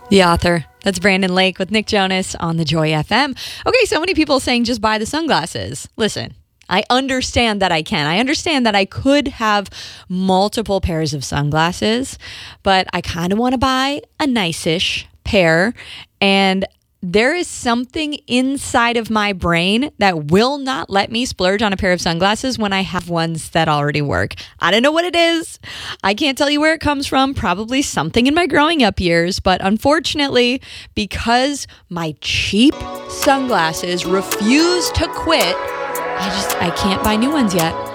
The author. That's Brandon Lake with Nick Jonas on the Joy FM. Okay, so many people saying just buy the sunglasses. Listen, I understand that I can. I understand that I could have multiple pairs of sunglasses, but I kind of want to buy a nice-ish pair. And there is something inside of my brain that will not let me splurge on a pair of sunglasses when I have ones that already work. I don't know what it is. I can't tell you where it comes from. Probably something in my growing up years. But unfortunately, because my cheap sunglasses refuse to quit, I can't buy new ones yet.